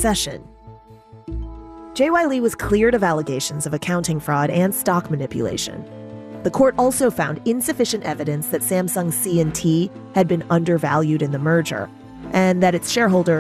succession. J.Y. Lee was cleared of allegations of accounting fraud and stock manipulation. The court also found insufficient evidence that Samsung C&T had been undervalued in the merger, and that its shareholders